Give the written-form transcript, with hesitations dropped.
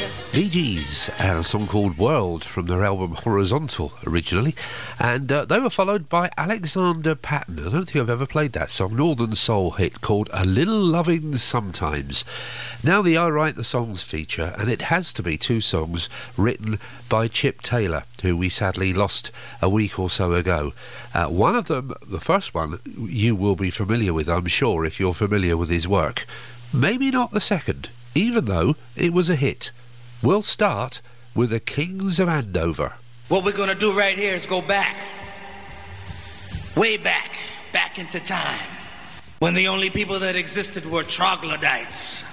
Bee Gees and a song called World from their album Horizontal originally, and they were followed by Alexander Patton. I don't think I've ever played that song, Northern Soul hit called A Little Loving Sometimes. Now the I Write the Songs feature, and it has to be two songs written by Chip Taylor, who we sadly lost a week or so ago. One of them, the first one, you will be familiar with, I'm sure, if you're familiar with his work. Maybe not the second, even though it was a hit. We'll start with the Kings of Andover. What we're gonna do right here is go back, way back into time, when the only people that existed were troglodytes.